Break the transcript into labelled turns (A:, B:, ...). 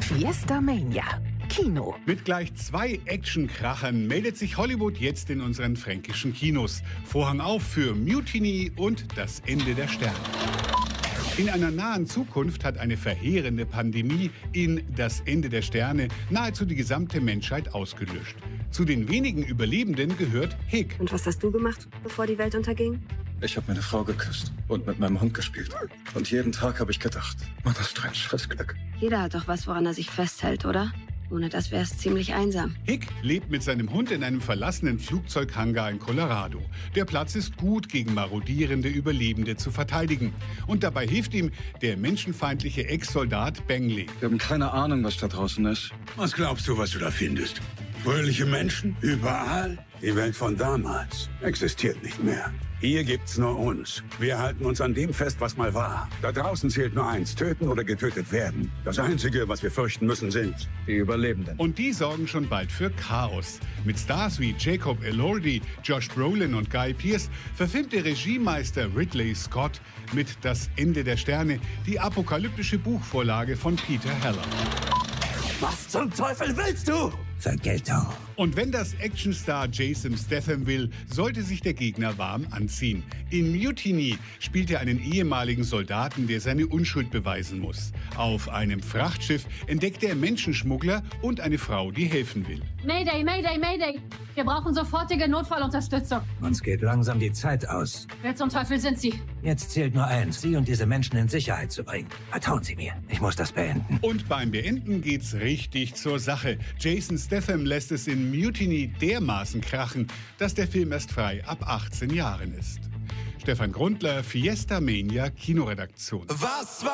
A: Fiesta Mania. Kino.
B: Mit gleich 2 Actionkrachern meldet sich Hollywood jetzt in unseren fränkischen Kinos. Vorhang auf für Mutiny und das Ende der Sterne. In einer nahen Zukunft hat eine verheerende Pandemie in Das Ende der Sterne nahezu die gesamte Menschheit ausgelöscht. Zu den wenigen Überlebenden gehört Hick.
C: Und was hast du gemacht, bevor die Welt unterging?
D: Ich habe meine Frau geküsst und mit meinem Hund gespielt. Und jeden Tag habe ich gedacht, Mother Strange, das Glück.
C: Jeder hat doch was, woran er sich festhält, oder? Ohne das wäre es ziemlich einsam.
B: Hick lebt mit seinem Hund in einem verlassenen Flugzeughangar in Colorado. Der Platz ist gut, gegen marodierende Überlebende zu verteidigen. Und dabei hilft ihm der menschenfeindliche Ex-Soldat Bangley.
D: Wir haben keine Ahnung, was da draußen ist.
E: Was glaubst du, was du da findest? Fröhliche Menschen? Überall? Die Welt von damals existiert nicht mehr. Hier gibt's nur uns. Wir halten uns an dem fest, was mal war. Da draußen zählt nur eins: töten oder getötet werden. Das Einzige, was wir fürchten müssen, sind
D: Die Überlebenden.
B: Und die sorgen schon bald für Chaos. Mit Stars wie Jacob Elordi, Josh Brolin und Guy Pearce verfilmte Regiemeister Ridley Scott mit Das Ende der Sterne die apokalyptische Buchvorlage von Peter Heller.
F: Was zum Teufel willst du? Vergeltung.
B: Und wenn das Actionstar Jason Statham will, sollte sich der Gegner warm anziehen. In Mutiny spielt er einen ehemaligen Soldaten, der seine Unschuld beweisen muss. Auf einem Frachtschiff entdeckt er Menschenschmuggler und eine Frau, die helfen will.
G: Mayday, Mayday, Mayday! Wir brauchen sofortige Notfallunterstützung.
F: Uns geht langsam die Zeit aus.
G: Wer zum Teufel sind Sie?
F: Jetzt zählt nur eins, Sie und diese Menschen in Sicherheit zu bringen. Vertrauen Sie mir. Ich muss das beenden.
B: Und beim Beenden geht's richtig zur Sache. Jason Statham lässt es in Mutiny dermaßen krachen, dass der Film erst frei ab 18 Jahren ist. Stefan Grundler, Fiesta Mania, Kinoredaktion.
H: Was war